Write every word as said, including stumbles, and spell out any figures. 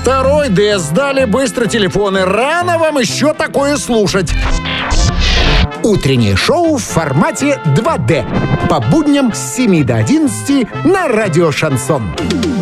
Второй Д. Сдали быстро телефоны. Рано вам еще такое слушать. Утреннее шоу в формате два дэ. По будням с семи до одиннадцати на радио «Шансон».